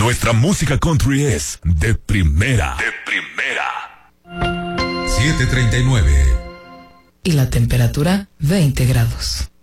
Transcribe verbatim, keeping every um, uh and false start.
Nuestra música country es de primera. De primera. siete treinta y nueve. Y la temperatura veinte grados.